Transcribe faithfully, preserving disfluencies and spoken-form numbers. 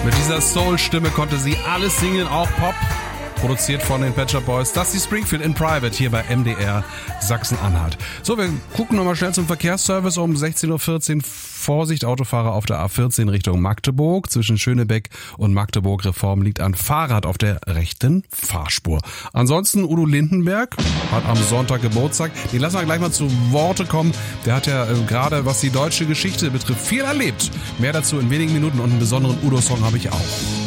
Mit dieser Soul-Stimme konnte sie alles singen, auch Pop. Produziert von den Pet Shop Boys. Dusty Springfield in Private hier bei M D R Sachsen-Anhalt. So, wir gucken nochmal schnell zum Verkehrsservice um sechzehn Uhr vierzehn. Vorsicht, Autofahrer auf der A vierzehn Richtung Magdeburg. Zwischen Schönebeck und Magdeburg Reform liegt ein Fahrrad auf der rechten Fahrspur. Ansonsten Udo Lindenberg hat am Sonntag Geburtstag. Den lassen wir gleich mal zu Worte kommen. Der hat ja äh, gerade, was die deutsche Geschichte betrifft, viel erlebt. Mehr dazu in wenigen Minuten und einen besonderen Udo-Song habe ich auch.